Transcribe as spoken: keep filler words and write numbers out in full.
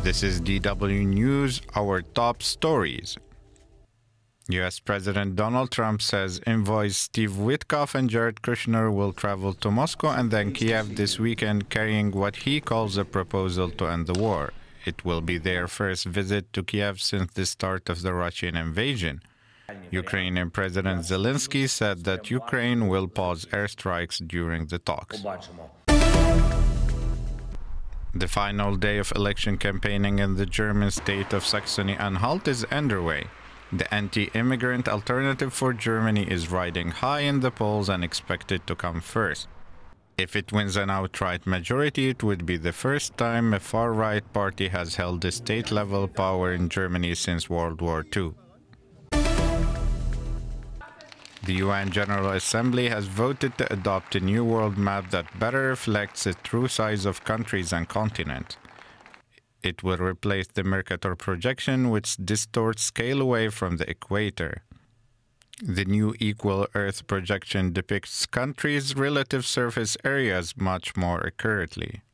This is D W News, our top stories. U S President Donald Trump says envoys Steve Witkoff and Jared Kushner will travel to Moscow and then Kiev this weekend carrying what he calls a proposal to end the war. It will be their first visit to Kiev since the start of the Russian invasion. Ukrainian President Zelensky said that Ukraine will pause airstrikes during the talks. The final day of election campaigning in the German state of Saxony-Anhalt is underway. The anti-immigrant Alternative for Germany is riding high in the polls and expected to come first. If it wins an outright majority, it would be the first time a far-right party has held the state-level power in Germany since World War Two. The U N General Assembly has voted to adopt a new world map that better reflects the true size of countries and continents. It will replace the Mercator projection, which distorts scale away from the equator. The new Equal Earth projection depicts countries' relative surface areas much more accurately.